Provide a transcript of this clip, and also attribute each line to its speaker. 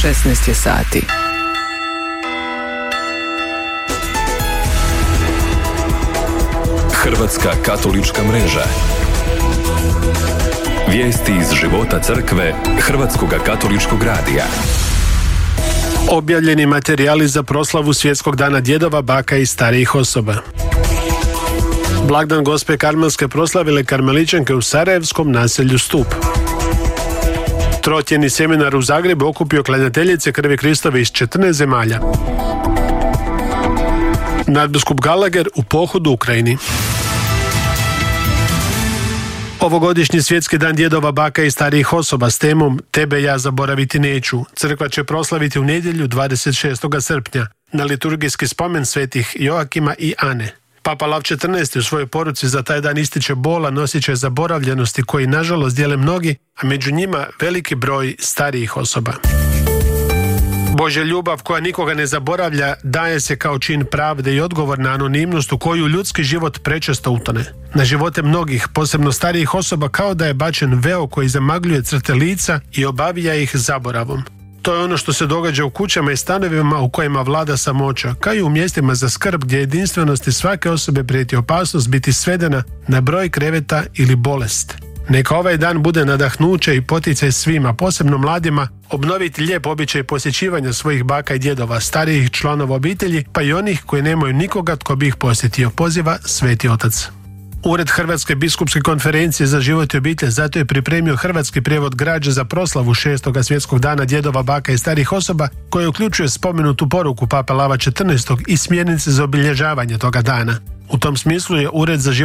Speaker 1: 16 je sati.
Speaker 2: Hrvatska katolička mreža. Vijesti iz života crkve Hrvatskoga katoličkog radija.
Speaker 3: Objavljeni materijali za proslavu Svjetskog dana djedova, baka i starijih osoba. Blagdan Gospe Karmelske proslavile karmeličanke u sarajevskom naselju Stup. Trotjedni seminar u Zagrebu okupio klanjateljice krvi Kristove iz 14 zemalja. Nadbiskup Gallagher u pohodu u Ukrajini. Ovogodišnji Svjetski dan djedova, baka i starijih osoba s temom Tebe ja zaboraviti neću crkva će proslaviti u nedjelju 26. srpnja na liturgijski spomen svetih Joakima i Ane. Papa Lav XIV u svojoj poruci za taj dan ističe bol, osjećaj zaboravljenosti koji nažalost dijele mnogi, a među njima veliki broj starijih osoba. Božja ljubav koja nikoga ne zaboravlja daje se kao čin pravde i odgovor na anonimnost u koju ljudski život prečesto utone. Na živote mnogih, posebno starijih osoba, kao da je bačen veo koji zamagljuje crte lica i obavija ih zaboravom. To je ono što se događa u kućama i stanovima u kojima vlada samoća, kao i u mjestima za skrb gdje jedinstvenosti svake osobe prijeti opasnost biti svedena na broj kreveta ili bolest. Neka ovaj dan bude nadahnuće i poticaj svima, posebno mladima, obnoviti lijep običaj posjećivanja svojih baka i djedova, starijih članova obitelji, pa i onih koji nemaju nikoga tko bi ih posjetio, poziva Sveti Otac. Ured Hrvatske biskupske konferencije za život i obitelj zato je pripremio hrvatski prijevod građe za proslavu 6. Svjetskog dana djedova, baka i starih osoba, koje uključuje spomenutu poruku Papa Lava XIV i smjernice za obilježavanje toga dana. U tom smislu je Ured za život